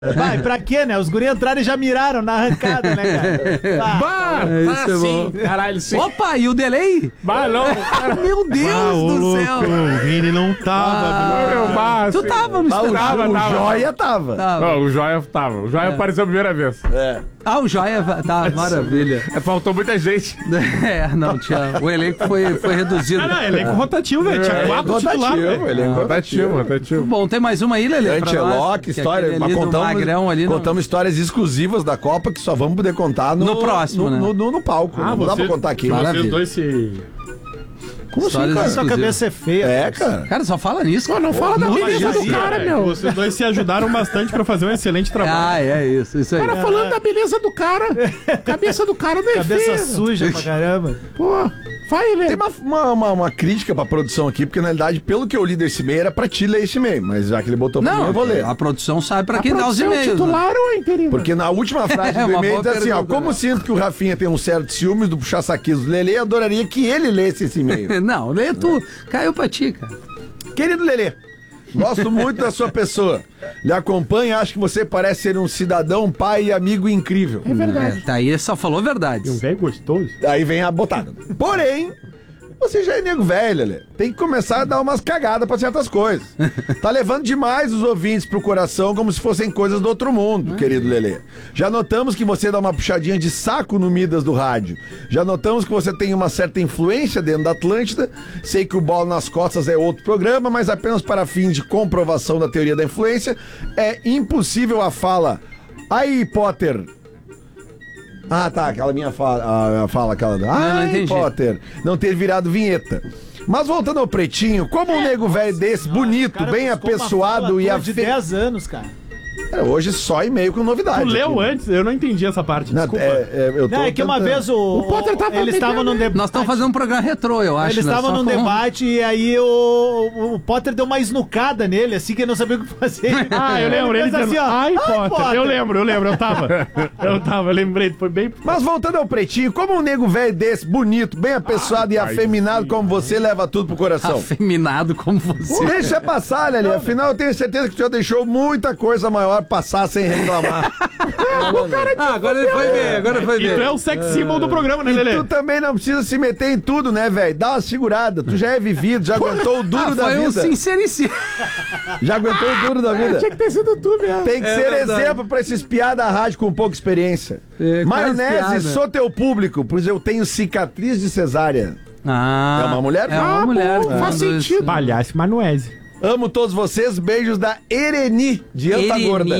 Vai, pra quê, né? Os guri entraram e já miraram na arrancada, né, cara? Tá sim. Caralho, sim. Opa, e o delay? Bah, não. Meu Deus do céu. O Vini não tava. Tu tava no estúdio. O Joia tava. Não, o Joia tava. O Joia apareceu a primeira vez. O Joia tá, maravilha. Faltou muita gente. Não, tinha. O elenco foi reduzido. Não, elenco rotativo, velho. Tinha 4 titulares. Rotativo. Bom, tem mais uma aí, Lelê? Anteloque, história. Mas contamos histórias exclusivas da Copa que só vamos poder contar no próximo, né? No palco. Não dá pra contar aqui. Vocês dois se... Como assim, cara? Sua cabeça é feia. Cara. Cara, só fala nisso. Não fala da beleza do cara, cara, meu. Vocês dois se ajudaram bastante pra fazer um excelente trabalho. É isso aí. Cara, falando da beleza do cara. Cabeça do cara não é feia. Cabeça suja pra caramba. Pô, vai, velho. Tem uma crítica pra produção aqui, porque na realidade, pelo que eu li desse e-mail, era pra ti ler esse e-mail. Mas já que ele botou pra mim, eu vou ler. A produção sabe pra quem dá os e-mails. Titular ou interino? Porque na última frase do e-mail diz assim, como sinto que o Rafinha tem um certo ciúmes do puxa-saquismo do Lelê, adoraria que ele lesse esse e-mail. Não, lê tu. Caiu pra ti, cara. Querido Lelê, gosto muito da sua pessoa. Lhe acompanho e acho que você parece ser um cidadão, pai e amigo incrível. É verdade. Tá aí, só falou verdade. Um velho gostoso. Aí vem a botada. Porém, você já é nego velho, Lelê. Tem que começar a dar umas cagadas pra certas coisas. Tá levando demais os ouvintes pro coração como se fossem coisas do outro mundo, querido Lelê. Já notamos que você dá uma puxadinha de saco no Midas do rádio. Já notamos que você tem uma certa influência dentro da Atlântida. Sei que o Bola nas Costas é outro programa, mas apenas para fins de comprovação da teoria da influência, é impossível a fala. Aí, Potter... tá, aquela minha fala aquela... não entendi. Potter, não ter virado vinheta. Mas voltando ao Pretinho, como um nego velho desse, bonito, bem apessoado e de 10 anos, cara. Hoje só e-mail com novidade. Tu leu aqui, antes? Eu não entendi essa parte, Não, desculpa. É que uma vez o Potter tava eles estavam num debate. Nós estamos fazendo um programa retrô, eu acho. Eles estavam num debate e aí o Potter deu uma esnucada nele, assim, que ele não sabia o que fazer. Eu lembro, ele dizendo, assim, ó, ai, Potter. Eu lembro, eu lembrei, foi bem... Mas voltando ao Pretinho, como um nego velho desse, bonito, bem apessoado e afeminado como você, leva tudo pro coração? Afeminado como você. Deixa passar, Lelê. Afinal, eu tenho certeza que tu já deixou muita coisa maior passar sem reclamar. Agora ele foi bem, agora foi E tu bem. é o sex symbol do programa, né, E Lelê? tu também não precisa se meter em tudo, né, velho? Dá uma segurada. Tu já é vivido, já aguentou o duro da Foi um vida. sincericíssimo. Já aguentou o duro da vida. Tinha que ter sido tu mesmo. Tem que ser verdade. exemplo pra esses piá da rádio com pouca experiência. Maionese, piada. sou teu público, pois eu tenho cicatriz de cesárea. É uma mulher? É uma mulher. Faz sentido. Palhaço Manuese. Amo todos vocês. Beijos da Ereni, de Antagorda.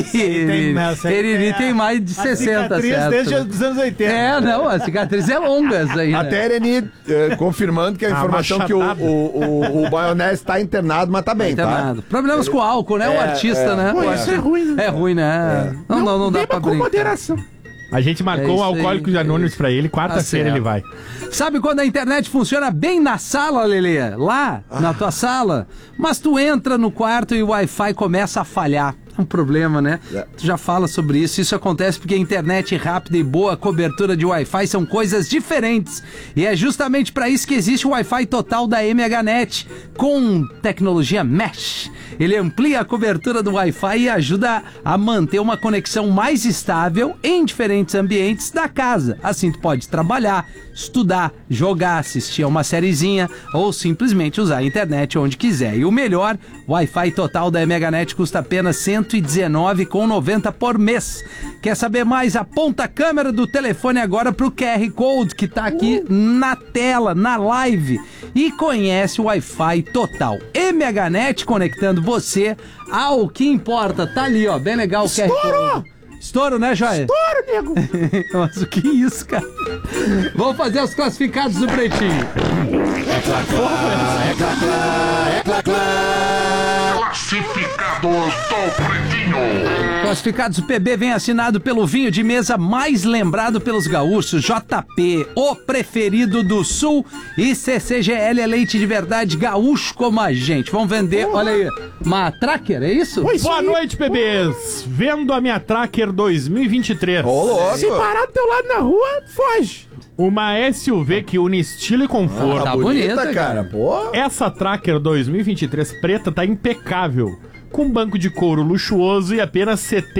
Ereni tem mais de 60, cicatriz certo? desde os anos 80. Não, a cicatriz é longa essa aí, né? Até Ereni confirmando que a informação que o Maionese tá internado, mas tá bem, Internado. Problemas com álcool, né? O artista, né? Pô, isso é ruim, né? É ruim, né? Não dá pra com brincar. moderação. A gente marcou um Alcoólicos isso aí. Anônimos pra ele, quarta-feira ele vai. Sabe quando a internet funciona bem na sala, Lelê? Lá, na tua sala. Mas tu entra no quarto e o Wi-Fi começa a falhar. É um problema, né? Tu já fala sobre isso. Isso acontece porque a internet rápida e boa cobertura de Wi-Fi são coisas diferentes. E é justamente para isso que existe o Wi-Fi total da MHNet, com tecnologia Mesh. Ele amplia a cobertura do Wi-Fi e ajuda a manter uma conexão mais estável em diferentes ambientes da casa. Assim tu pode trabalhar, estudar, jogar, assistir a uma sériezinha ou simplesmente usar a internet onde quiser. E o melhor, o Wi-Fi total da MHNet custa apenas R$ 119,90 por mês. Quer saber mais? Aponta a câmera do telefone agora pro QR Code que tá aqui na tela, na live, e conhece o Wi-Fi total. MHNet conectando você ao que importa. Tá ali, ó, bem legal o QR Code. Estouro, né, Joia? Estouro, nego! Mas o que é isso, cara? Vamos fazer os classificados do Pretinho. Classificados do Pretinho. Classificados do PB vem assinado pelo vinho de mesa mais lembrado pelos gaúchos, JP, o preferido do Sul, e CCGL é leite de verdade gaúcho como a gente. Vamos vender, olha aí, uma Tracker, é isso? Boa noite, bebês. Vendo a minha Tracker 2023. Se parar do teu lado na rua, foge. Uma SUV que une estilo e conforto. Tá bonita, cara. Pô. Essa Tracker 2023 preta tá impecável. Com banco de couro luxuoso e apenas